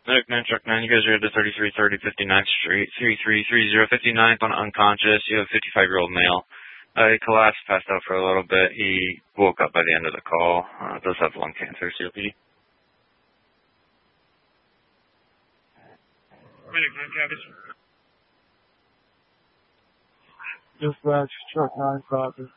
Medic 9, Truck 9, you guys are at the 3330 59th Street, 3330 59th on unconscious. You have a 55-year-old male. He collapsed, passed out for a little bit. He woke up by the end of the call. Does have lung cancer, COPD. Medic 9, Cabbage. Dispatch, Truck 9, copy.